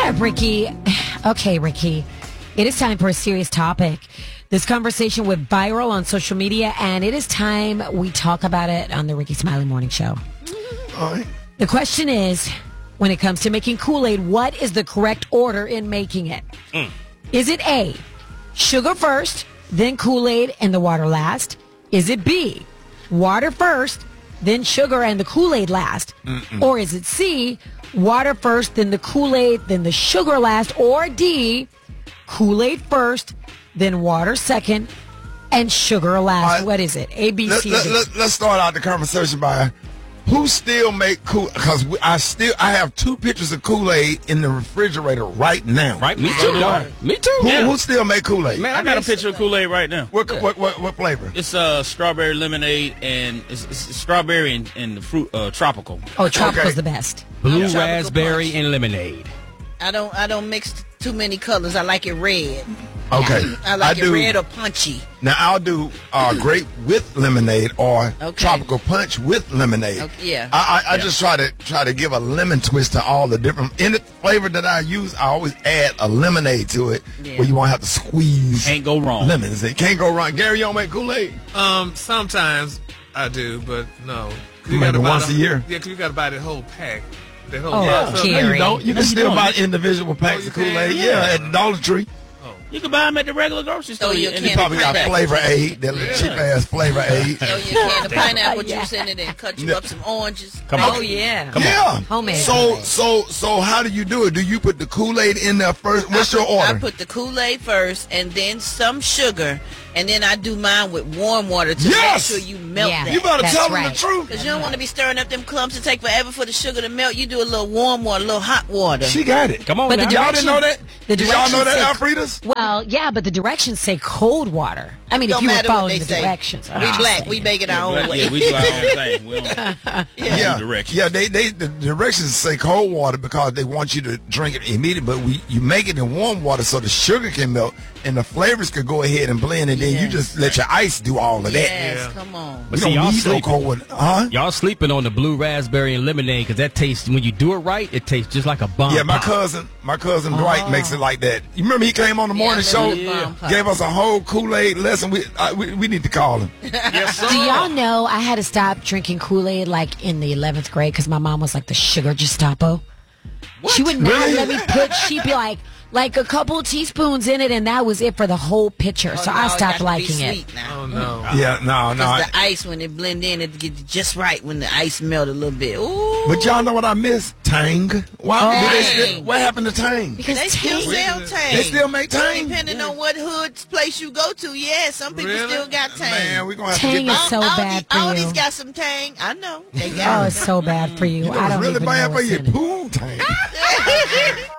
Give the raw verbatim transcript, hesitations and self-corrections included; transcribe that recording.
Yeah, Ricky. Okay, Ricky. It is time for a serious topic. This conversation went viral on social media, and it is time we talk about it on the Ricky Smiley Morning Show. All right. The question is, when it comes to making Kool-Aid, what is the correct order in making it? Mm. Is it A, sugar first, then Kool-Aid and the water last? Is it B, water first, then sugar and the Kool-Aid last? Mm-mm. Or is it C, water first, then the Kool-Aid, then the sugar last? Or D, Kool-Aid first, then water second, and sugar last? Right. What is it? A, B, Let, C, let, D? let, let's start out the conversation by who still make Kool? Because I still I have two pictures of Kool-Aid in the refrigerator right now. Right, me too. Right. Me too. Who, Yeah. who still make Kool-Aid? Man, I got a picture of Kool-Aid right now. What, Yeah. what, what, what flavor? It's uh, strawberry lemonade and it's, it's strawberry and, and the fruit uh, tropical. Oh, Tropical's Okay. the best. Blue Yeah. raspberry punch. and lemonade. I don't I don't mix too many colors. I like it red. Okay. I like I it do. red or punchy. Now I'll do uh, grape with lemonade or Okay. tropical punch with lemonade. Okay, yeah. I, I, I Yeah. just try to try to give a lemon twist to all the different in the flavor that I use. I always add a lemonade to it, Yeah. where you won't have to squeeze Can't go wrong. lemons. It can't go wrong. Gary, you don't make Kool-Aid? Um, sometimes I do, but no. 'Cause You make it buy once the- a year? Yeah, because you got to buy the whole pack. The whole Oh, pack. So- Gary. No, you don't. You No, can you still don't. buy individual packs you of can? Kool-Aid. Yeah. Yeah. at Dollar Tree. You can buy them at the regular grocery store. Oh, you And can't. You probably got Pineapple. Flavor Aid, that little cheap ass Flavor Aid. So you can the pineapple Yeah. juice in it and cut you up some oranges. Come Oh, on. yeah. Yeah. Homemade. So so so how do you do it? Do you put the Kool-Aid in there first? What's I your put, order? I put the Kool-Aid first and then some sugar, and then I do mine with warm water to Yes! make sure you melt Yeah. that. You better That's tell them right. the truth. Because you don't want to be stirring up them clumps and take forever for the sugar to melt. You do a little warm water, a little hot water. She got it. Come on But the now. Y'all didn't know that? The Did y'all know that, directions say- Alfredas? Well, yeah, but the directions say cold water. I mean, if Don't you were matter what following they the say. directions. We black. We make it our Yeah, own way. yeah, we do our own thing. We don't Yeah, directions. yeah. They, they, the directions say cold water because they want you to drink it immediately. But we, you make it in warm water so the sugar can melt and the flavors could go ahead and blend, and then you Yes. just let your ice do all of that. Yes, Yeah. come on. We See, don't y'all need no sleeping. cold water, huh? Y'all sleeping on the blue raspberry and lemonade because that tastes, when you do it right, it tastes just like a bomb. Yeah, my pop. cousin, my cousin Dwight makes it like that. You remember he came on the morning Yeah, show, the bomb pop. gave us a whole Kool-Aid lesson. We, I, we we need to call him. Yes, sir. Do y'all know I had to stop drinking Kool-Aid like in the eleventh grade because my mom was like the sugar Gestapo? She would not Really? let me put, she'd be like, like a couple teaspoons in it, and that was it for the whole pitcher. so Oh, I no, stopped got to be liking it. sweet now. Oh, no. Yeah, no, no. Because the ice, when it blend in, it gets just right when the ice melt a little bit. Ooh. But y'all know what I miss? Tang. Why? did they Tang. still, what happened to Tang? Because They still Tang- sell Tang. They still make Tang? Depending on what hood place you go to, yeah, some people Really? still got Tang. Man, we're going to have Tang to get is back. so Al- bad for Aldi- you. Aldi's got some Tang. I know. They Oh, got it's so bad for you. You know, I it's don't really even bad know for what's your in it. pool Tang. it.